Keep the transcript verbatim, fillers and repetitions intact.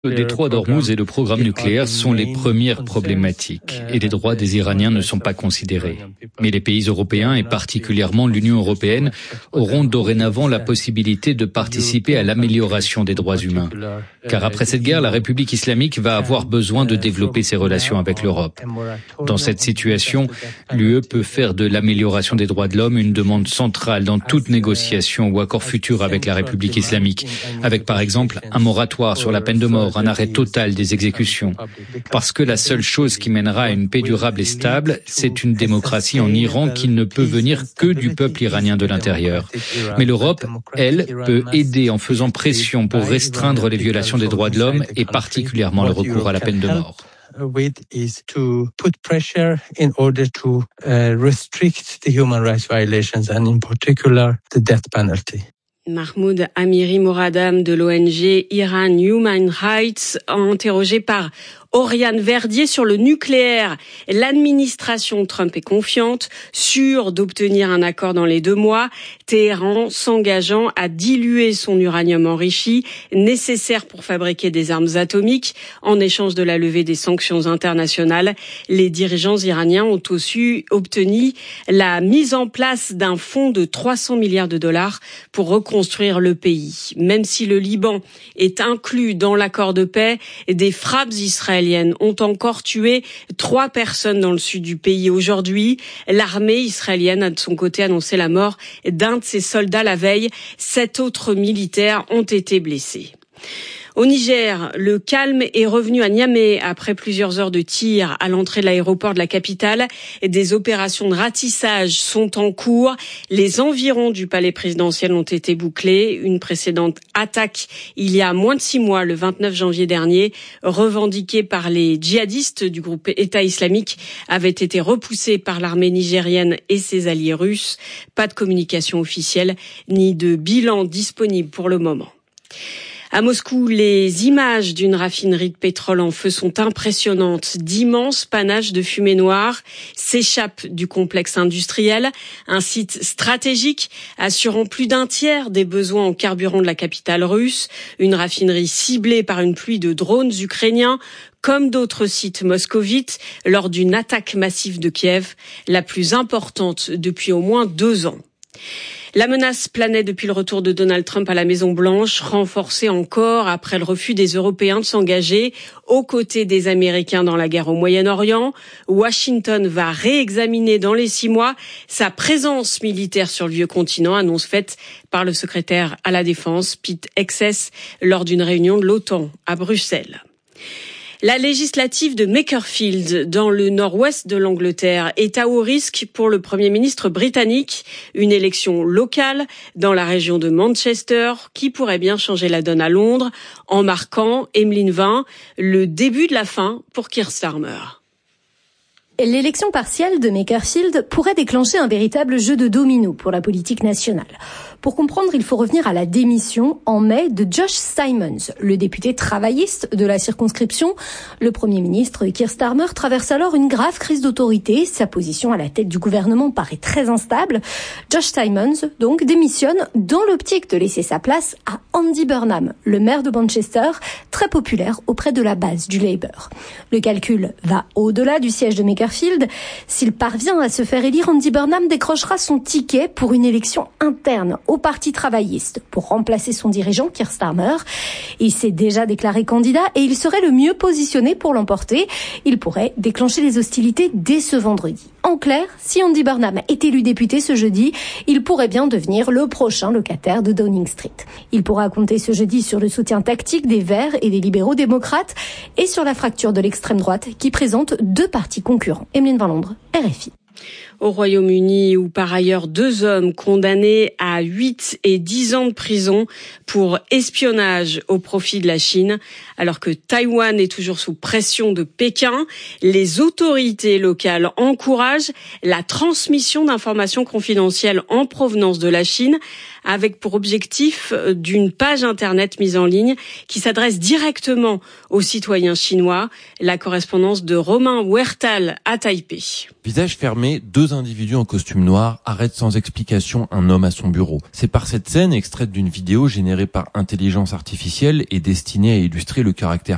Le détroit d'Ormuz et le programme nucléaire sont les premières problématiques et les droits des Iraniens ne sont pas considérés. Mais les pays européens et particulièrement l'Union européenne auront dorénavant la possibilité de participer à l'amélioration des droits humains. Car après cette guerre, la République islamique va avoir besoin de développer ses relations avec l'Europe. Dans cette situation, l'U E peut faire de l'amélioration des droits de l'homme une demande centrale dans toute négociation ou accord futur avec la République islamique, avec par exemple un moratoire sur la peine de mort, un arrêt total des exécutions. Parce que la seule chose qui mènera à une paix durable et stable, c'est une démocratie en Iran qui ne peut venir que du peuple iranien de l'intérieur. Mais l'Europe, elle, peut aider en faisant pression pour restreindre les violations des droits de l'homme et particulièrement le recours à la peine de mort. With is to put pressure in order to uh, restrict the human rights violations and in particular the death penalty. Mahmoud Amiri Moradam de l'O N G Iran Human Rights, interrogé par Oriane Verdier sur le nucléaire. L'administration Trump est confiante, sûre d'obtenir un accord dans les deux mois. Téhéran s'engageant à diluer son uranium enrichi, nécessaire pour fabriquer des armes atomiques, en échange de la levée des sanctions internationales. Les dirigeants iraniens ont aussi obtenu la mise en place d'un fonds de trois cents milliards de dollars pour reconstruire le pays. Même si le Liban est inclus dans l'accord de paix, des frappes israéliennes ont encore tué trois personnes dans le sud du pays. Aujourd'hui, l'armée israélienne a de son côté annoncé la mort d'un de ses soldats la veille. Sept autres militaires ont été blessés. Au Niger, le calme est revenu à Niamey après plusieurs heures de tir à l'entrée de l'aéroport de la capitale. Des opérations de ratissage sont en cours. Les environs du palais présidentiel ont été bouclés. Une précédente attaque il y a moins de six mois, le vingt-neuf janvier dernier, revendiquée par les djihadistes du groupe État islamique, avait été repoussée par l'armée nigérienne et ses alliés russes. Pas de communication officielle ni de bilan disponible pour le moment. À Moscou, les images d'une raffinerie de pétrole en feu sont impressionnantes. D'immenses panaches de fumée noire s'échappent du complexe industriel, un site stratégique assurant plus d'un tiers des besoins en carburant de la capitale russe, une raffinerie ciblée par une pluie de drones ukrainiens, comme d'autres sites moscovites, lors d'une attaque massive de Kiev, la plus importante depuis au moins deux ans. La menace planait depuis le retour de Donald Trump à la Maison-Blanche, renforcée encore après le refus des Européens de s'engager aux côtés des Américains dans la guerre au Moyen-Orient. Washington va réexaminer dans les six mois sa présence militaire sur le vieux continent, annonce faite par le secrétaire à la Défense, Pete Hegseth, lors d'une réunion de l'OTAN à Bruxelles. La législative de Makerfield, dans le nord-ouest de l'Angleterre, est à haut risque pour le Premier ministre britannique. Une élection locale dans la région de Manchester qui pourrait bien changer la donne à Londres, en marquant, Emeline Vin, le début de la fin pour Keir Starmer. L'élection partielle de Makerfield pourrait déclencher un véritable jeu de domino pour la politique nationale. Pour comprendre, il faut revenir à la démission en mai de Josh Simons, le député travailliste de la circonscription. Le Premier ministre Keir Starmer traverse alors une grave crise d'autorité. Sa position à la tête du gouvernement paraît très instable. Josh Simons, donc, démissionne dans l'optique de laisser sa place à Andy Burnham, le maire de Manchester, très populaire auprès de la base du Labour. Le calcul va au-delà du siège de Makerfield. S'il parvient à se faire élire, Andy Burnham décrochera son ticket pour une élection interne au Parti travailliste pour remplacer son dirigeant Keir Starmer. Il s'est déjà déclaré candidat et il serait le mieux positionné pour l'emporter. Il pourrait déclencher les hostilités dès ce vendredi. En clair, si Andy Burnham est élu député ce jeudi, il pourrait bien devenir le prochain locataire de Downing Street. Il pourra compter ce jeudi sur le soutien tactique des Verts et des libéraux démocrates et sur la fracture de l'extrême droite qui présente deux partis concurrents. Emeline Van Londres, R F I. Au Royaume-Uni, où par ailleurs deux hommes condamnés à huit et dix ans de prison pour espionnage au profit de la Chine. Alors que Taïwan est toujours sous pression de Pékin, les autorités locales encouragent la transmission d'informations confidentielles en provenance de la Chine, avec pour objectif d'une page internet mise en ligne qui s'adresse directement aux citoyens chinois. La correspondance de Romain Huertal à Taipei. Visage fermé, deux individus en costume noir arrêtent sans explication un homme à son bureau. C'est par cette scène, extraite d'une vidéo générée par intelligence artificielle et destinée à illustrer le caractère